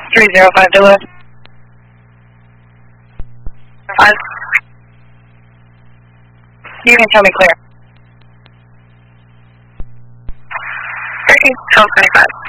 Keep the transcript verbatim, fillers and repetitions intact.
three zero five Duluth. Five. You can tell me clear. thirteen, twelve, twenty-five.